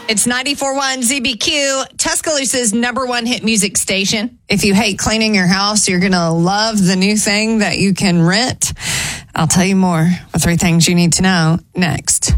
It's 94.1 ZBQ, Tuscaloosa's #1 hit music station. If you hate cleaning your house, you're going to love the new thing that you can rent. I'll tell you more. The 3 things you need to know next.